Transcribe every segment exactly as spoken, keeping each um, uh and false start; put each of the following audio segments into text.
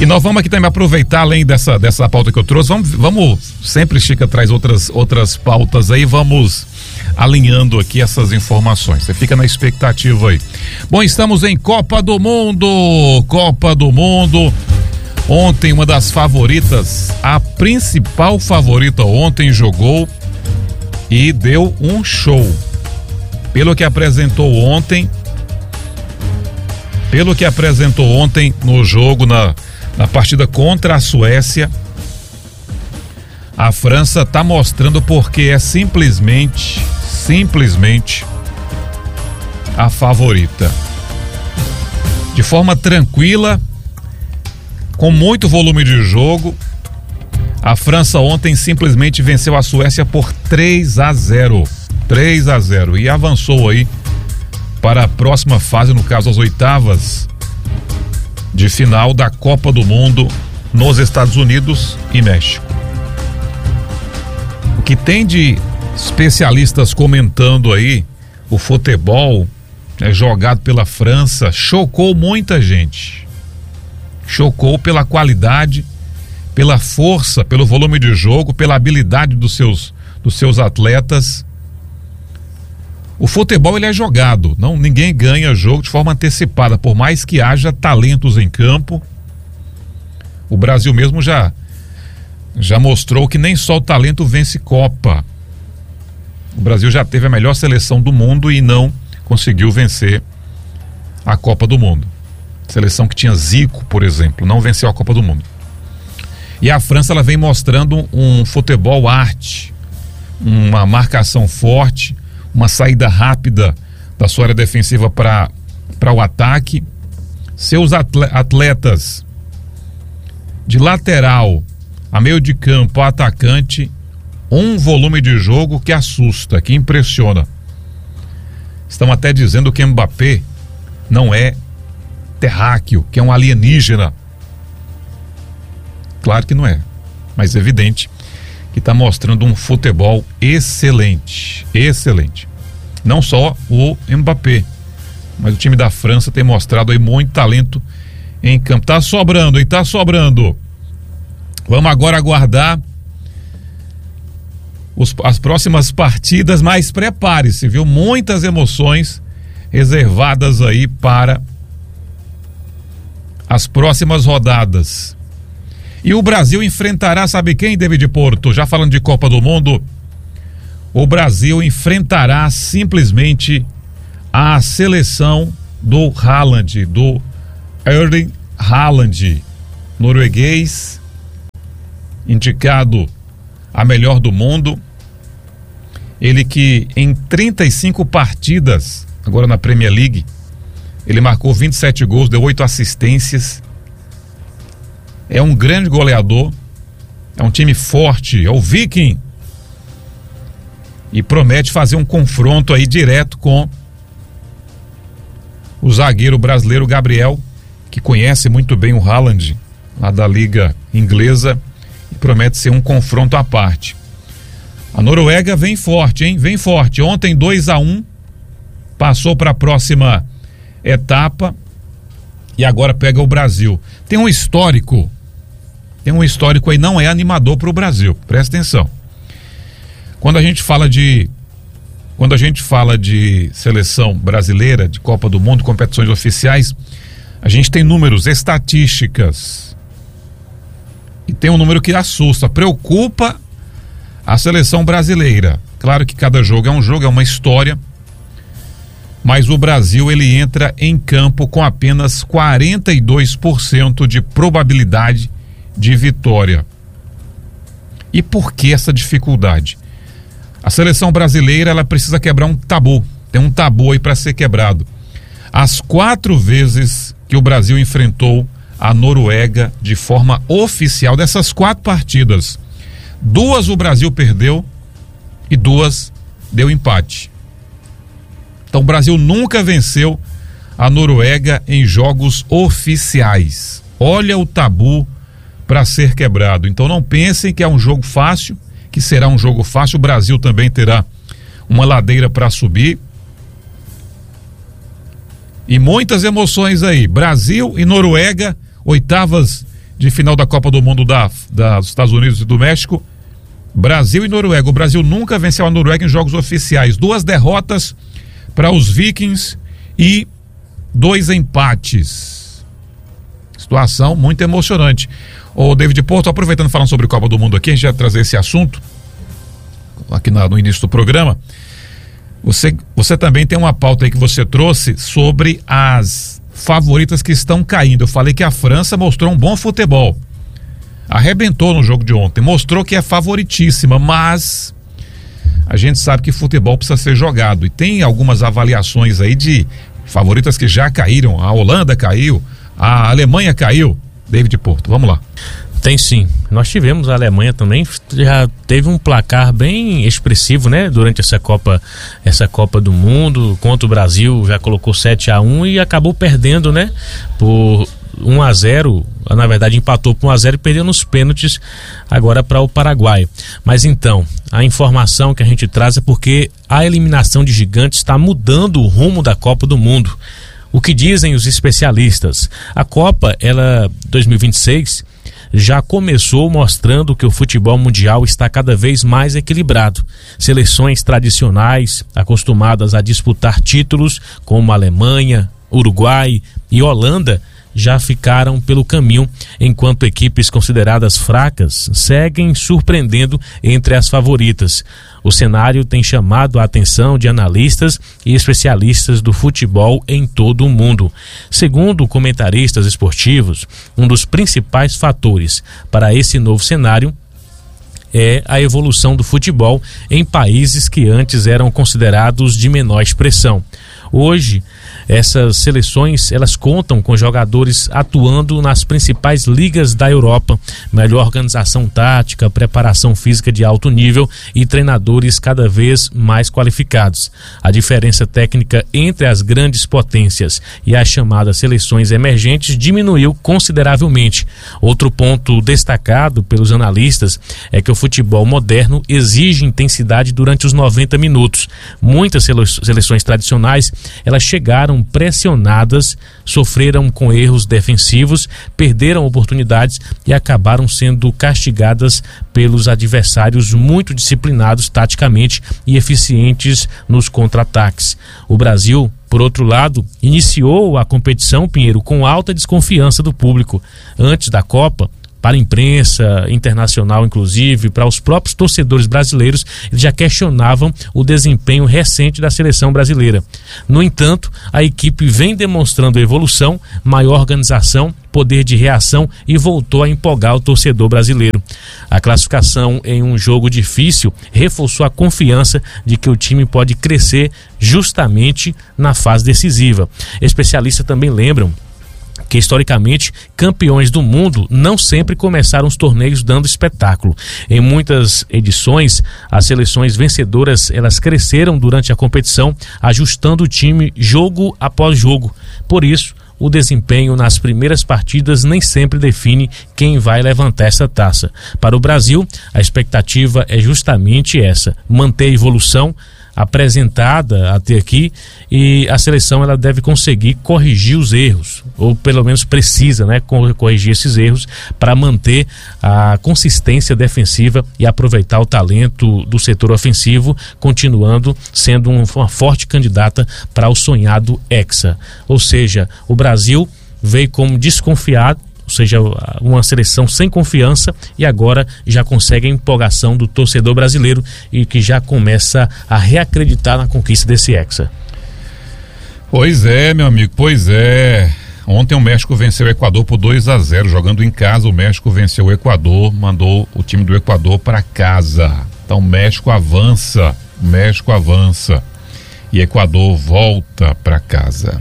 E nós vamos aqui também aproveitar, além dessa, dessa pauta que eu trouxe, vamos, vamos sempre, Chica traz outras, outras pautas aí, vamos alinhando aqui essas informações. Você fica na expectativa aí. Bom, estamos em Copa do Mundo, Copa do Mundo. Ontem uma das favoritas, a principal favorita ontem jogou e deu um show. Pelo que apresentou ontem, pelo que apresentou ontem no jogo, na, na partida contra a Suécia, a França está mostrando porque é simplesmente, simplesmente a favorita. De forma tranquila, com muito volume de jogo, a França ontem simplesmente venceu a Suécia por três a zero. três a zero e avançou aí para a próxima fase, no caso as oitavas de final da Copa do Mundo nos Estados Unidos e México. O que tem de especialistas comentando aí o futebol, né, jogado pela França, chocou muita gente. Chocou pela qualidade, pela força, pelo volume de jogo, pela habilidade dos seus, dos seus atletas. O futebol ele é jogado, não, ninguém ganha jogo de forma antecipada, por mais que haja talentos em campo. O Brasil mesmo já já mostrou que nem só o talento vence Copa. O Brasil já teve a melhor seleção do mundo e não conseguiu vencer a Copa do Mundo. Seleção que tinha Zico, por exemplo, não venceu a Copa do Mundo. E a França ela vem mostrando um futebol arte, uma marcação forte, uma saída rápida da sua área defensiva para para o ataque. Seus atletas de lateral a meio de campo, a atacante, um volume de jogo que assusta, que impressiona. Estão até dizendo que Mbappé não é terráqueo, que é um alienígena. Claro que não é, mas é evidente que está mostrando um futebol excelente, excelente. Não só o Mbappé, mas o time da França tem mostrado aí muito talento em campo. Tá sobrando, e tá sobrando. Vamos agora aguardar os, as próximas partidas, mas prepare-se, viu? Muitas emoções reservadas aí para as próximas rodadas. E o Brasil enfrentará, sabe quem, David Porto? Já falando de Copa do Mundo, o Brasil enfrentará simplesmente a seleção do Haaland, do Erling Haaland, norueguês, indicado a melhor do mundo. Ele que em trinta e cinco partidas, agora na Premier League, ele marcou vinte e sete gols, deu oito assistências. É um grande goleador, é um time forte, é o Viking, e promete fazer um confronto aí direto com o zagueiro brasileiro Gabriel, que conhece muito bem o Haaland, lá da Liga Inglesa, e promete ser um confronto à parte. A Noruega vem forte, hein? Vem forte. Ontem dois a um, passou para a próxima etapa e agora pega o Brasil. Tem um histórico, tem um histórico aí, não é animador para o Brasil, presta atenção. Quando a gente fala de quando a gente fala de seleção brasileira, de Copa do Mundo, competições oficiais, a gente tem números, estatísticas, e tem um número que assusta, preocupa a seleção brasileira. Claro que cada jogo é um jogo, é uma história, mas o Brasil ele entra em campo com apenas quarenta e dois por cento de probabilidade de vitória. E por que essa dificuldade? A seleção brasileira ela precisa quebrar um tabu, tem um tabu aí para ser quebrado. As quatro vezes que o Brasil enfrentou a Noruega de forma oficial, dessas quatro partidas, duas o Brasil perdeu e duas deu empate. Então o Brasil nunca venceu a Noruega em jogos oficiais. Olha o tabu para ser quebrado. Então não pensem que é um jogo fácil, que será um jogo fácil. O Brasil também terá uma ladeira para subir. E muitas emoções aí. Brasil e Noruega, oitavas de final da Copa do Mundo da, da, dos Estados Unidos e do México. Brasil e Noruega. O Brasil nunca venceu a Noruega em jogos oficiais. Duas derrotas para os Vikings e dois empates. Situação muito emocionante. Ô David Porto, aproveitando falando sobre Copa do Mundo aqui, a gente vai trazer esse assunto aqui na, no início do programa. Você, você também tem uma pauta aí que você trouxe sobre as favoritas que estão caindo. Eu falei que a França mostrou um bom futebol, arrebentou no jogo de ontem, mostrou que é favoritíssima, mas a gente sabe que futebol precisa ser jogado e tem algumas avaliações aí de favoritas que já caíram. A Holanda caiu, a Alemanha caiu. David Porto, vamos lá. Tem sim, nós tivemos a Alemanha também, já teve um placar bem expressivo, né, durante essa Copa, essa Copa do Mundo, contra o Brasil, já colocou sete a um e acabou perdendo, né, por um a zero, na verdade empatou por um a zero e perdeu nos pênaltis agora para o Paraguai. Mas então, a informação que a gente traz é porque a eliminação de gigantes está mudando o rumo da Copa do Mundo. O que dizem os especialistas? A Copa, ela dois mil e vinte e seis, já começou mostrando que o futebol mundial está cada vez mais equilibrado. Seleções tradicionais, acostumadas a disputar títulos, como Alemanha, Uruguai e Holanda, já ficaram pelo caminho, enquanto equipes consideradas fracas seguem surpreendendo entre as favoritas. O cenário tem chamado a atenção de analistas e especialistas do futebol em todo o mundo. Segundo comentaristas esportivos, um dos principais fatores para esse novo cenário é a evolução do futebol em países que antes eram considerados de menor expressão. Hoje, essas seleções, elas contam com jogadores atuando nas principais ligas da Europa, melhor organização tática, preparação física de alto nível e treinadores cada vez mais qualificados. A diferença técnica entre as grandes potências e as chamadas seleções emergentes diminuiu consideravelmente. Outro ponto destacado pelos analistas é que o futebol moderno exige intensidade durante os noventa minutos. Muitas seleções tradicionais, elas chegaram pressionadas, sofreram com erros defensivos, perderam oportunidades e acabaram sendo castigadas pelos adversários muito disciplinados taticamente e eficientes nos contra-ataques. O Brasil, por outro lado, iniciou a competição, Pinheiro, com alta desconfiança do público. Antes da Copa, para a imprensa internacional, inclusive, para os próprios torcedores brasileiros, eles já questionavam o desempenho recente da seleção brasileira. No entanto, a equipe vem demonstrando evolução, maior organização, poder de reação e voltou a empolgar o torcedor brasileiro. A classificação em um jogo difícil reforçou a confiança de que o time pode crescer justamente na fase decisiva. Especialistas também lembram que historicamente campeões do mundo não sempre começaram os torneios dando espetáculo. Em muitas edições, as seleções vencedoras, elas cresceram durante a competição, ajustando o time jogo após jogo. Por isso, o desempenho nas primeiras partidas nem sempre define quem vai levantar essa taça. Para o Brasil, a expectativa é justamente essa: manter a evolução apresentada até aqui, e a seleção ela deve conseguir corrigir os erros, ou pelo menos precisa, né, corrigir esses erros para manter a consistência defensiva e aproveitar o talento do setor ofensivo, continuando sendo um, uma forte candidata para o sonhado Hexa. Ou seja, o Brasil veio como desconfiado, ou seja, uma seleção sem confiança, e agora já consegue a empolgação do torcedor brasileiro e que já começa a reacreditar na conquista desse Hexa. Pois é, meu amigo, pois é. Ontem o México venceu o Equador por dois a zero, jogando em casa. O México venceu o Equador, mandou o time do Equador para casa. Então o México avança, o México avança e Equador volta para casa.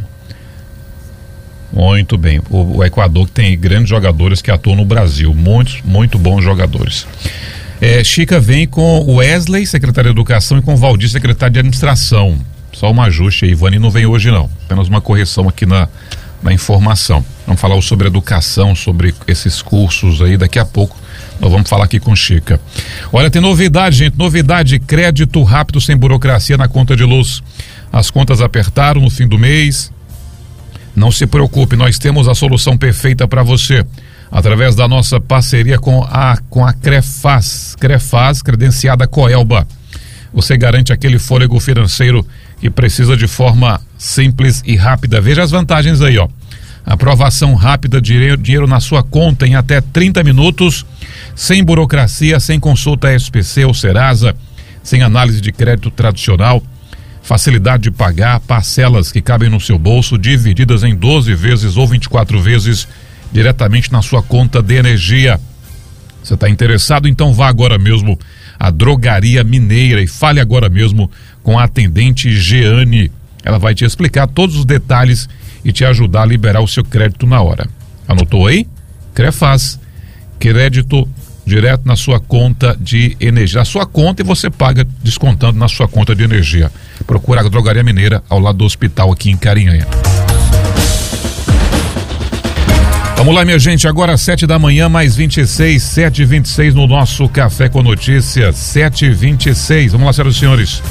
Muito bem, o, o Equador que tem grandes jogadores que atuam no Brasil, muitos, muito bons jogadores. É, Chica vem com o Wesley, secretário de Educação, e com o Valdir, secretário de Administração. Só um ajuste aí, Ivani não vem hoje não, apenas uma correção aqui na, na informação. Vamos falar sobre educação, sobre esses cursos aí, daqui a pouco nós vamos falar aqui com Chica. Olha, tem novidade, gente, novidade: crédito rápido sem burocracia na conta de luz. As contas apertaram no fim do mês, Não se preocupe, nós temos a solução perfeita para você. Através da nossa parceria com a, com a Crefaz, Crefaz, credenciada Coelba. Você garante aquele fôlego financeiro que precisa de forma simples e rápida. Veja as vantagens aí, ó. Aprovação rápida, dinheiro, dinheiro na sua conta em até trinta minutos, sem burocracia, sem consulta S P C ou Serasa, sem análise de crédito tradicional, facilidade de pagar, parcelas que cabem no seu bolso, divididas em doze vezes ou vinte e quatro vezes, diretamente na sua conta de energia. Você está interessado? Então vá agora mesmo à Drogaria Mineira e fale agora mesmo com a atendente Jeane. Ela vai te explicar todos os detalhes e te ajudar a liberar o seu crédito na hora. Anotou aí? Crefaz, crédito direto na sua conta de energia, na sua conta, e você paga descontando na sua conta de energia. Procura a Drogaria Mineira ao lado do hospital aqui em Carinhanha. Vamos lá, minha gente, agora sete da manhã, mais vinte e seis, sete e vinte e seis no nosso Café com Notícias, sete e vinte e seis. Vamos lá, senhoras e senhores.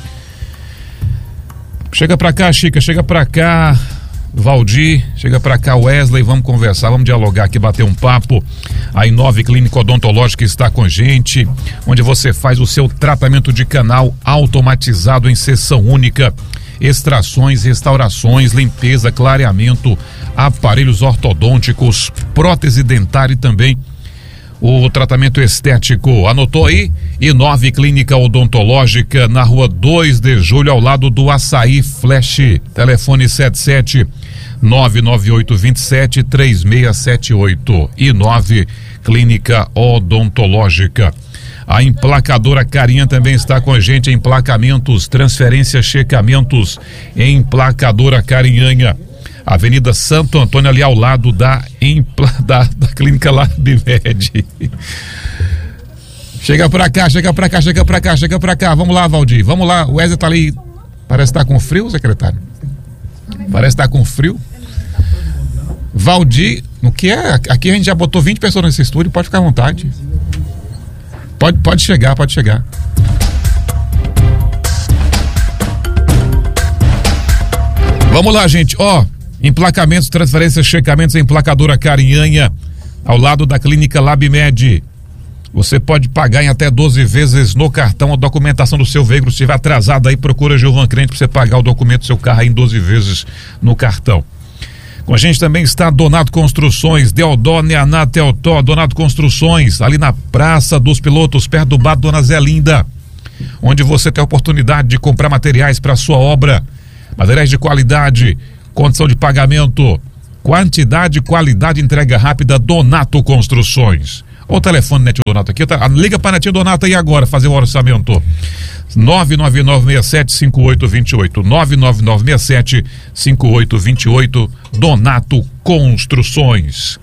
Chega pra cá, Chica, chega pra cá, Valdir, chega pra cá, Wesley, vamos conversar, vamos dialogar aqui, bater um papo. A Inove Clínica Odontológica está com a gente, onde você faz o seu tratamento de canal automatizado em sessão única. Extrações, restaurações, limpeza, clareamento, aparelhos ortodônticos, prótese dentária e também o tratamento estético. Anotou aí? Inove Clínica Odontológica, na rua dois de julho, ao lado do Açaí Flash. Telefone sete sete nove nove oito dois sete três seis sete oito. Inove Clínica Odontológica. A emplacadora Carinha também está com a gente. Emplacamentos, transferências, checamentos. Emplacadora Carinhanha, Avenida Santo Antônio, ali ao lado da, empla, da, da Clínica Labimed. Chega pra cá, chega pra cá, chega pra cá, chega pra cá. Vamos lá, Valdir, vamos lá. O Wesley tá ali, parece estar tá com frio, secretário? Parece estar tá com frio. Valdir, o que é? Aqui a gente já botou vinte pessoas nesse estúdio, pode ficar à vontade. Pode, pode chegar, pode chegar. Vamos lá, gente, ó, emplacamentos, transferências, checamentos, emplacadora Carinhanha, ao lado da Clínica Labimed. Você pode pagar em até doze vezes no cartão a documentação do seu veículo. Se estiver atrasado aí, procura Gilvan Crente para você pagar o documento do seu carro aí em doze vezes no cartão. Com a gente também está Donato Construções, Deodó, Neaná, Teotó, Donato Construções, ali na Praça dos Pilotos, perto do bar Dona Zelinda, onde você tem a oportunidade de comprar materiais para a sua obra, materiais de qualidade, condição de pagamento, quantidade, qualidade, entrega rápida. Donato Construções. Olha o telefone, Netinho Donato aqui, tá? Liga para Netinho Donato aí agora, fazer o orçamento. nove nove nove seis sete cinco oito dois oito, nove nove nove seis sete cinco oito dois oito, Donato Construções.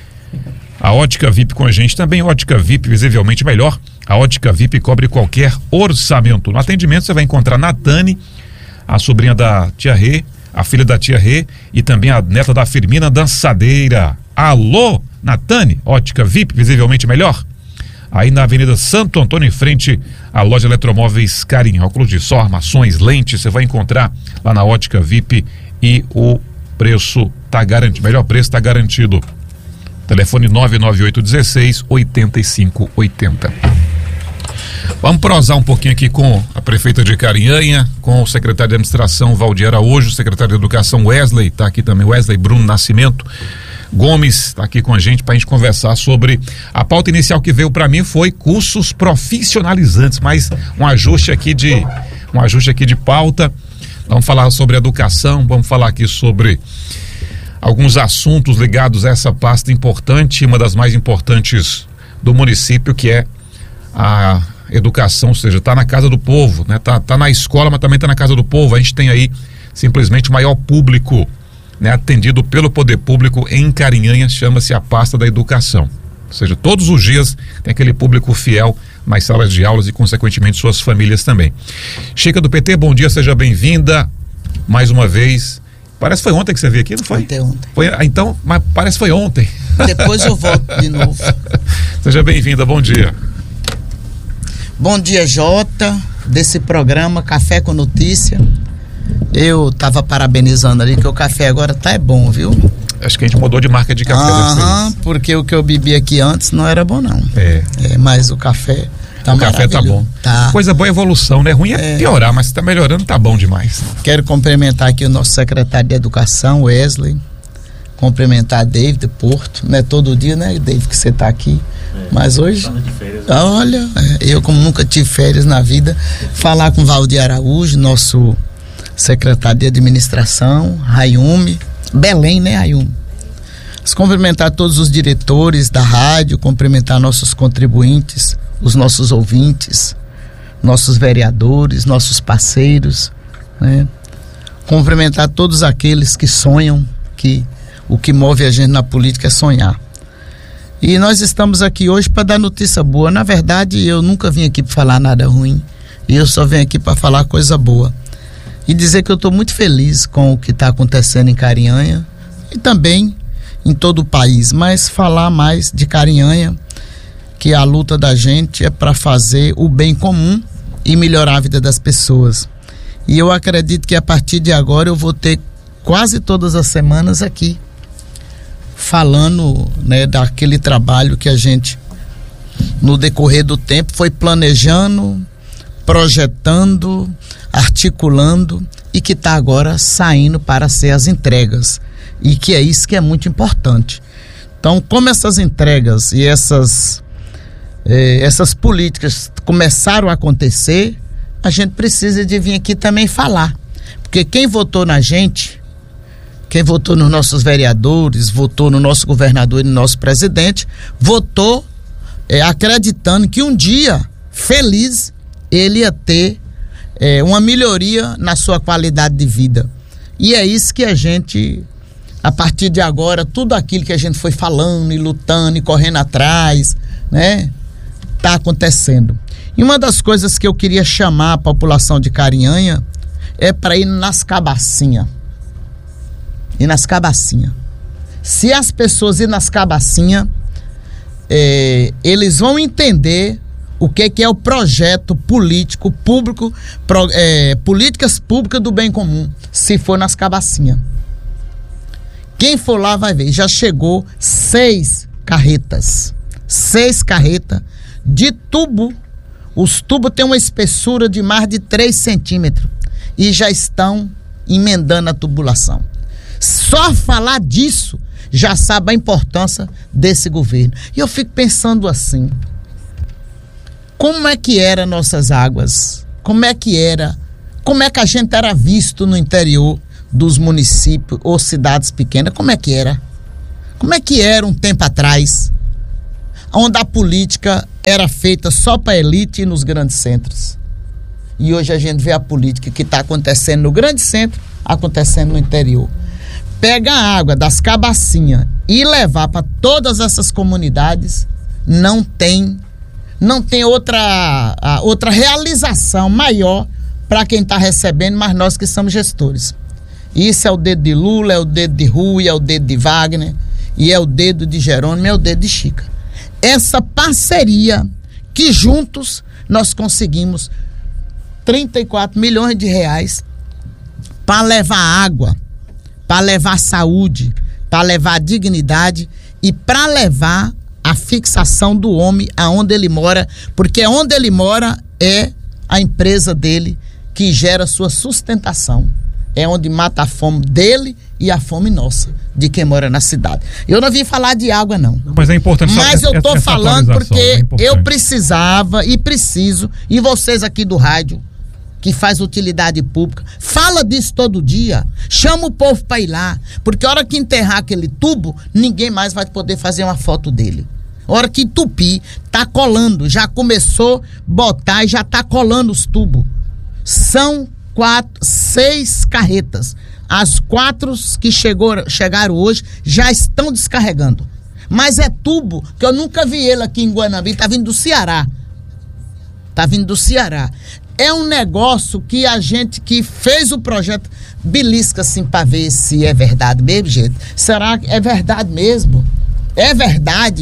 A Ótica V I P com a gente também. Ótica V I P, visivelmente melhor. A Ótica V I P cobre qualquer orçamento. No atendimento você vai encontrar Natane, a sobrinha da tia Rê, a filha da tia Rê e também a neta da Firmina Dançadeira. Alô, Natane, Ótica V I P, visivelmente melhor. Aí na Avenida Santo Antônio, em frente à loja Eletromóveis Carinha. Óculos de sol, armações, lentes, você vai encontrar lá na Ótica V I P e o preço tá garantido, melhor preço tá garantido. Telefone nove nove oito um seis oito cinco oito zero. Vamos prosar um pouquinho aqui com a prefeita de Carinhanha, com o secretário de administração Valdir Araújo, o secretário de educação Wesley, tá aqui também, Wesley Bruno Nascimento Gomes está aqui com a gente para a gente conversar sobre a pauta inicial que veio para mim foi cursos profissionalizantes, mas um ajuste aqui de um ajuste aqui de pauta. Vamos falar sobre educação, vamos falar aqui sobre alguns assuntos ligados a essa pasta importante, uma das mais importantes do município, que é a educação, ou seja, está na casa do povo, né? Tá, tá na escola, mas também está na casa do povo. A gente tem aí simplesmente o maior público, né, atendido pelo poder público em Carinhanha, chama-se a pasta da educação. Ou seja, todos os dias tem aquele público fiel nas salas de aulas e, consequentemente, suas famílias também. Chica do P T, bom dia, seja bem-vinda mais uma vez. Parece que foi ontem que você veio aqui, não foi? Ontem, ontem. Foi, então, mas parece que foi ontem. Depois eu volto de novo. Seja bem-vinda, bom dia. Bom dia, Jota, desse programa Café com Notícia. Eu tava parabenizando ali que o café agora tá é bom, viu? Acho que a gente mudou de marca de café. Aham, porque o que eu bebi aqui antes não era bom, não. É. É, mas o café tá O café tá bom. Tá. Coisa boa é evolução, né? Ruim é, é piorar, mas se tá melhorando, tá bom demais. Quero cumprimentar aqui o nosso secretário de Educação, Wesley. Cumprimentar David Porto. Não é todo dia, né, David, que você tá aqui. É, mas hoje, férias, né? Olha, eu como nunca tive férias na vida, falar com Valdir Araújo, nosso secretário de Administração, Rayume, Belém, né, Rayume? Cumprimentar todos os diretores da rádio, cumprimentar nossos contribuintes, os nossos ouvintes, nossos vereadores, nossos parceiros, né? Cumprimentar todos aqueles que sonham, que o que move a gente na política é sonhar. E nós estamos aqui hoje para dar notícia boa. Na verdade, eu nunca vim aqui para falar nada ruim, e eu só venho aqui para falar coisa boa. E dizer que eu estou muito feliz com o que está acontecendo em Carinhanha e também em todo o país, mas falar mais de Carinhanha, que a luta da gente é para fazer o bem comum e melhorar a vida das pessoas. E eu acredito que a partir de agora eu vou ter quase todas as semanas aqui falando, né, daquele trabalho que a gente no decorrer do tempo foi planejando, projetando, articulando e que está agora saindo para ser as entregas, e que é isso que é muito importante. Então, como essas entregas e essas eh, essas políticas começaram a acontecer, a gente precisa de vir aqui também falar, porque quem votou na gente, quem votou nos nossos vereadores, votou no nosso governador e no nosso presidente, votou eh, acreditando que um dia feliz ele ia ter é, uma melhoria na sua qualidade de vida. E é isso que a gente, a partir de agora, tudo aquilo que a gente foi falando e lutando e correndo atrás, né, tá acontecendo. E uma das coisas que eu queria chamar a população de Carinhanha é para ir nas cabacinhas. Ir nas cabacinhas. Se as pessoas ir nas cabacinhas, é, eles vão entender o que, que é o projeto político público, pro, é, políticas públicas do bem comum, se for nas cabacinhas. Quem for lá vai ver, já chegou seis carretas, seis carretas de tubo. Os tubos têm uma espessura de mais de três centímetros e já estão emendando a tubulação. Só falar disso já sabe a importância desse governo. E eu fico pensando assim, como é que eram nossas águas? Como é que era? Como é que a gente era visto no interior dos municípios ou cidades pequenas? Como é que era? Como é que era um tempo atrás? Onde a política era feita só para a elite e nos grandes centros. E hoje a gente vê a política que está acontecendo no grande centro, acontecendo no interior. Pega a água das cabacinhas e levar para todas essas comunidades, não tem não tem outra, a, outra realização maior para quem está recebendo, mas nós que somos gestores. Isso é o dedo de Lula, é o dedo de Rui, é o dedo de Wagner, e é o dedo de Jerônimo, é o dedo de Chica. Essa parceria que juntos nós conseguimos trinta e quatro milhões de reais para levar água, para levar saúde, para levar dignidade e para levar a fixação do homem aonde ele mora, porque onde ele mora é a empresa dele que gera sua sustentação. É onde mata a fome dele e a fome nossa, de quem mora na cidade. Eu não vim falar de água, não. Mas é importante. Mas essa, eu tô falando porque é eu precisava e preciso, e vocês aqui do rádio, que faz utilidade pública, fala disso todo dia, chama o povo para ir lá, porque a hora que enterrar aquele tubo, ninguém mais vai poder fazer uma foto dele. A hora que entupir, tá colando, já começou a botar e já tá colando os tubos. São quatro, seis carretas. As quatro que chegou, chegaram hoje já estão descarregando. Mas é tubo que eu nunca vi ele aqui em Guanambi, tá vindo do Ceará. Tá vindo do Ceará. É um negócio que a gente que fez o projeto belisca assim para ver se é verdade mesmo, gente. Será que é verdade mesmo? É verdade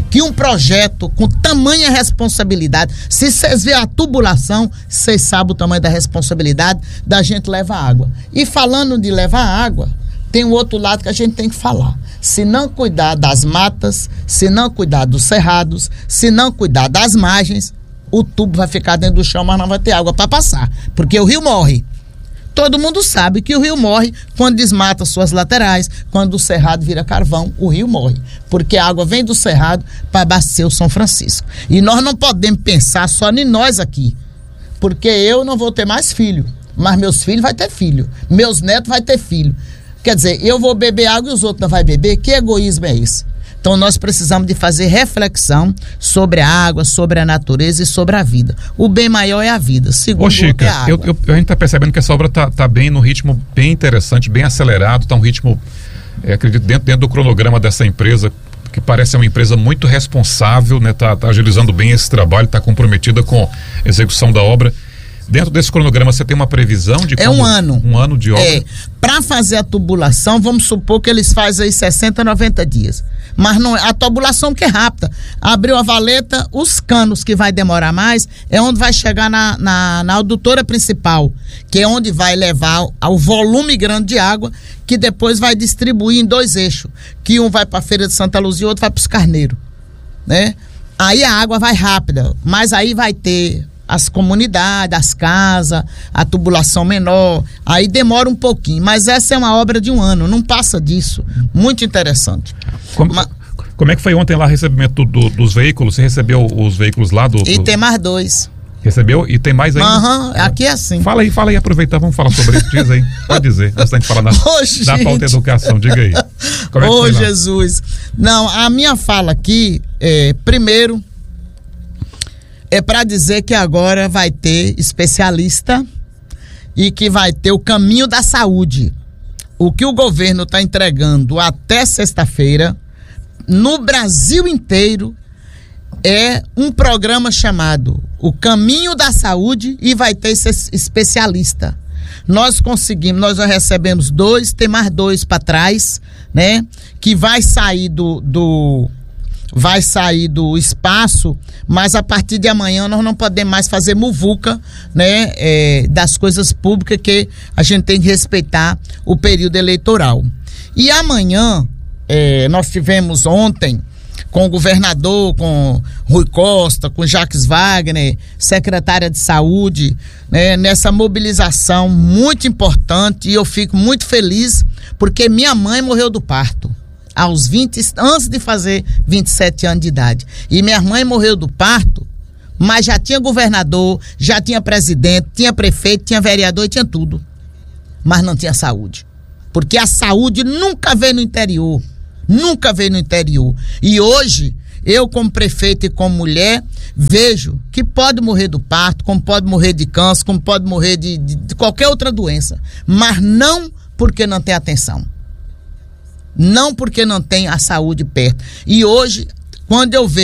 que um projeto com tamanha responsabilidade, se vocês verem a tubulação, vocês sabem o tamanho da responsabilidade da gente levar água. E falando de levar água, tem um outro lado que a gente tem que falar. Se não cuidar das matas, se não cuidar dos cerrados, se não cuidar das margens, o tubo vai ficar dentro do chão, mas não vai ter água para passar, porque o rio morre. Todo mundo sabe que o rio morre quando desmata suas laterais, quando o cerrado vira carvão, o rio morre, porque a água vem do cerrado para abastecer o São Francisco. E nós não podemos pensar só em nós aqui, porque eu não vou ter mais filho, mas meus filhos vão ter filho, meus netos vão ter filho. Quer dizer, eu vou beber água e os outros não vão beber? Que egoísmo é esse? Então nós precisamos de fazer reflexão sobre a água, sobre a natureza e sobre a vida. O bem maior é a vida, segundo Ô, Chica, é a água. Eu, eu, a gente está percebendo que essa obra está tá bem no ritmo bem interessante, bem acelerado, está um ritmo, é, acredito, dentro, dentro do cronograma dessa empresa, que parece ser uma empresa muito responsável, né? Tá, tá agilizando bem esse trabalho, está comprometida com a execução da obra. Dentro desse cronograma você tem uma previsão de É um ano. Um ano de obra? É. Para fazer a tubulação, vamos supor que eles fazem aí sessenta, noventa dias. Mas não, a tubulação que é rápida. Abriu a valeta, os canos que vai demorar mais, é onde vai chegar na, na, na adutora principal, que é onde vai levar ao volume grande de água, que depois vai distribuir em dois eixos. Que um vai para a Feira de Santa Luzia e o outro vai para os Carneiros. Né? Aí a água vai rápida, mas aí vai ter as comunidades, as casas, a tubulação menor, aí demora um pouquinho, mas essa é uma obra de um ano, não passa disso. Muito interessante. Como, Ma... como é que foi ontem lá o recebimento do, do, dos veículos? Você recebeu os veículos lá do... do... E tem mais dois. Recebeu? E tem mais ainda? Aham, uhum, aqui é assim. Fala aí, fala aí, aproveitar, vamos falar sobre isso, diz aí. Pode dizer, antes da gente falar da, oh, da pauta educação, diga aí. Como é que Ô, foi lá? Jesus. Não, a minha fala aqui, é, primeiro, é para dizer que agora vai ter especialista e que vai ter o caminho da saúde. O que o governo está entregando até sexta-feira, no Brasil inteiro, é um programa chamado O Caminho da Saúde e vai ter esse especialista. Nós conseguimos, nós já recebemos dois, tem mais dois para trás, né? Que vai sair do... do vai sair do espaço, mas a partir de amanhã nós não podemos mais fazer muvuca, né, é, das coisas públicas, que a gente tem que respeitar o período eleitoral. E amanhã, é, nós tivemos ontem com o governador, com Rui Costa, com Jacques Wagner, secretária de saúde, né, nessa mobilização muito importante, e eu fico muito feliz porque minha mãe morreu do parto aos vinte, antes de fazer vinte e sete anos de idade. E minha mãe morreu do parto, mas já tinha governador, já tinha presidente, tinha prefeito, tinha vereador e tinha tudo. Mas não tinha saúde. Porque a saúde nunca veio no interior. Nunca veio no interior. E hoje, eu como prefeito e como mulher, vejo que pode morrer do parto, como pode morrer de câncer, como pode morrer de, de, de qualquer outra doença. Mas não porque não tem atenção. Não porque não tem a saúde perto. E hoje, quando eu vejo